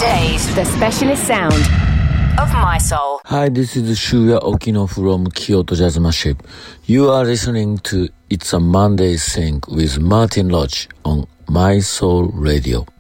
Today's The Specialist Sound of My Soul. Hi, this is Shuya Okino from Kyoto Jazz Massive. You are listening to It's a Monday Thing with Martin Lodge on My Soul Radio.